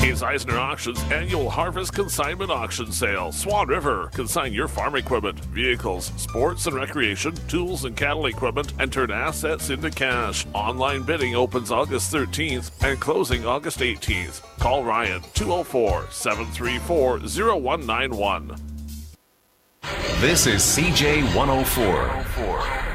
Hayes Eisner Auctions Annual Harvest Consignment Auction Sale. Swan River. Consign your farm equipment, vehicles, sports and recreation, tools and cattle equipment, and turn assets into cash. Online bidding opens August 13th and closing August 18th. Call Ryan 204-734-0191. This is CJ 104.